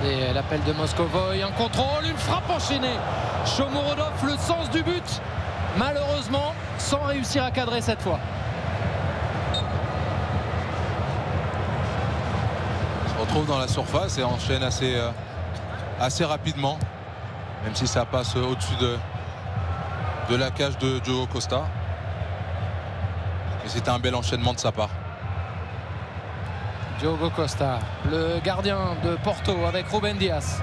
Regardez l'appel de Moskovoy, un contrôle, une frappe enchaînée. Shomurodov, le sens du but, malheureusement sans réussir à cadrer cette fois. Il se retrouve dans la surface et enchaîne assez rapidement, même si ça passe au-dessus de la cage de Diogo Costa. Et c'était un bel enchaînement de sa part. Diogo Costa, le gardien de Porto avec Ruben Dias.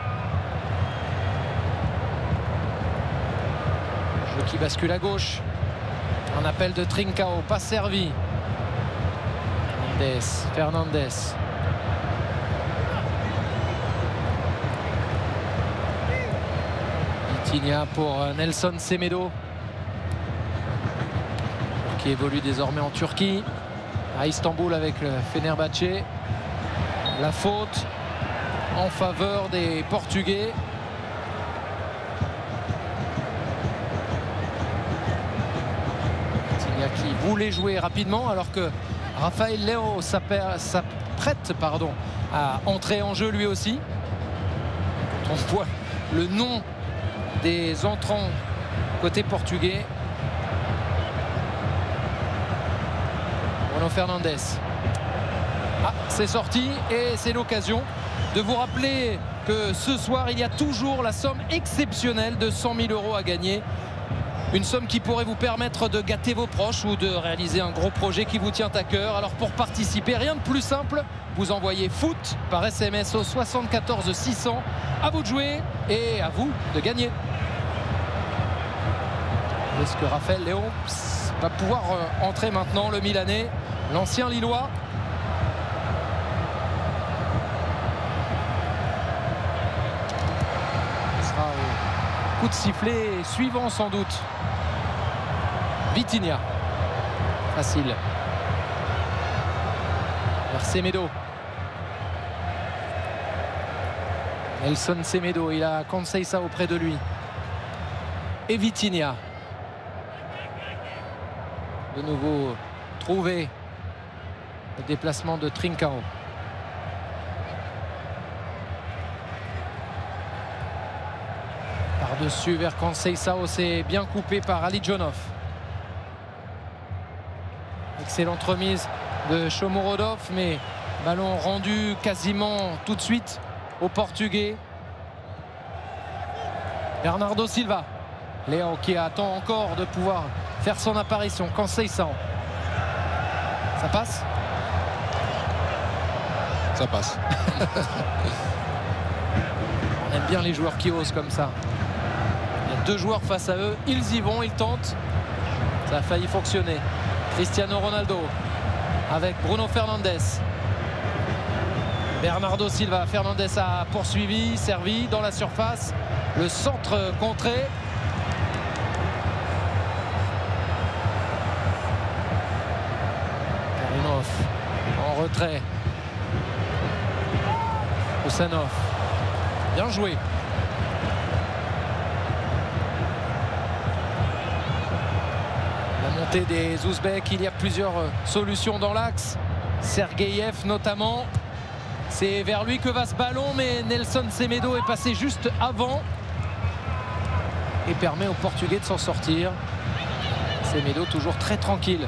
Jeu qui bascule à gauche. Un appel de Trincao, pas servi. Fernandez. Vitinha pour Nelson Semedo, qui évolue désormais en Turquie, à Istanbul avec le Fenerbahçe. La faute en faveur des Portugais. Vitinha qui voulait jouer rapidement alors que Rafael Leao s'apprête à entrer en jeu lui aussi. Quand on voit le nom des entrants côté portugais. Bruno Fernandes. C'est sorti et c'est l'occasion de vous rappeler que ce soir il y a toujours la somme exceptionnelle de 100 000 € à gagner. Une somme qui pourrait vous permettre de gâter vos proches ou de réaliser un gros projet qui vous tient à cœur. Alors pour participer, rien de plus simple, vous envoyez foot par SMS au 74 600. À vous de jouer et à vous de gagner. Est-ce que Rafael Leao va pouvoir entrer maintenant, le Milanais, l'ancien Lillois? Ce sera au coup de sifflet suivant sans doute. Vitinha. Facile. Vers Semedo. Nelson Semedo, il a Conceição auprès de lui. Et Vitinha. De nouveau trouvé le déplacement de Trincao. Par-dessus vers Conceição, c'est bien coupé par Ali Djonov. Excellente remise de Shomurodov, mais ballon rendu quasiment tout de suite au Portugais. Bernardo Silva. Léo qui attend encore de pouvoir faire son apparition. Conceição. Ça passe? Ça passe. On aime bien les joueurs qui osent comme ça. Il y a deux joueurs face à eux. Ils y vont, ils tentent. Ça a failli fonctionner. Cristiano Ronaldo avec Bruno Fernandes. Bernardo Silva. Fernandes a poursuivi, servi dans la surface. Le centre contré. Karimov en retrait. Husanov. Bien joué. La montée des Ouzbeks, il y a plusieurs solutions dans l'axe. Sergeyev notamment. C'est vers lui que va ce ballon, mais Nelson Semedo est passé juste avant et permet aux Portugais de s'en sortir. Semedo toujours très tranquille.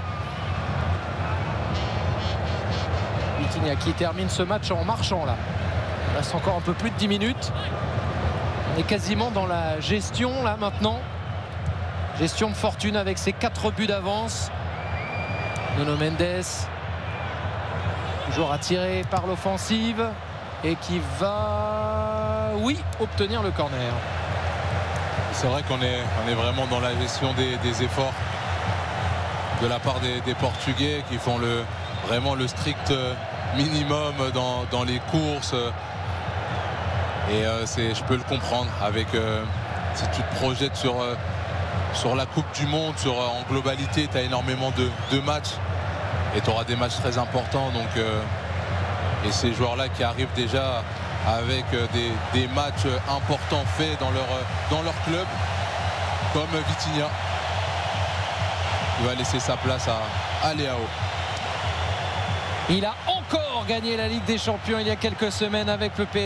Vitinha qui termine ce match en marchant là. Il reste encore un peu plus de 10 minutes. On est quasiment dans la gestion là maintenant. Gestion de fortune avec ses 4 buts d'avance. Nuno Mendes. Toujours attiré par l'offensive. Et qui va, oui, obtenir le corner. C'est vrai qu'on est vraiment dans la gestion des efforts de la part des Portugais qui font vraiment le strict minimum dans les courses. Et je peux le comprendre avec si tu te projettes sur la Coupe du Monde, en globalité, tu as énormément de matchs et tu auras des matchs très importants. Donc, et ces joueurs-là qui arrivent déjà avec des matchs importants faits dans leur club, comme Vitinha, qui va laisser sa place à Leao. Il a encore gagné la Ligue des Champions il y a quelques semaines avec le PSG.